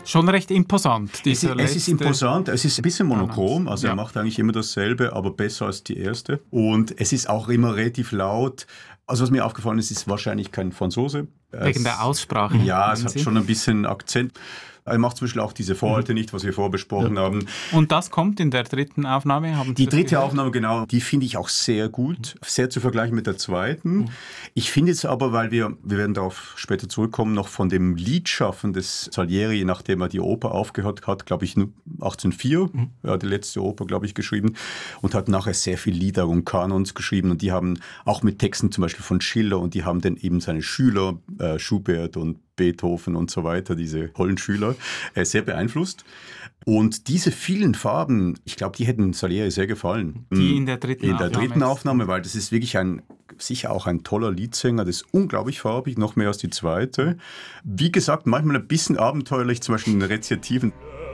Schon recht imposant. Es ist imposant, es ist ein bisschen monochrom, also er macht eigentlich immer dasselbe, aber besser als die erste. Und es ist auch immer relativ laut. Also was mir aufgefallen ist, ist wahrscheinlich kein Franzose. Wegen der Aussprache. Ja, es hat schon ein bisschen Akzent. Er macht zum Beispiel auch diese Vorhalte nicht, was wir vorbesprochen haben. Und das kommt in der dritten Aufnahme? Die dritte Aufnahme, genau, die finde ich auch sehr gut. Sehr zu vergleichen mit der zweiten. Ich finde es aber, weil wir werden darauf später zurückkommen, noch von dem Liedschaffen des Salieri, nachdem er die Oper aufgehört hat, glaube ich 1804, die letzte Oper, glaube ich, geschrieben und hat nachher sehr viel Lieder und Kanons geschrieben und die haben auch mit Texten zum Beispiel von Schiller und die haben dann eben seine Schüler, Schubert und Beethoven und so weiter, diese tollen Schüler, sehr beeinflusst. Und diese vielen Farben, ich glaube, die hätten Salieri sehr gefallen. Die in der dritten Aufnahme, weil das ist wirklich sicher auch ein toller Liedsänger, das ist unglaublich farbig, noch mehr als die zweite. Wie gesagt, manchmal ein bisschen abenteuerlich, zum Beispiel in den Rezitativen.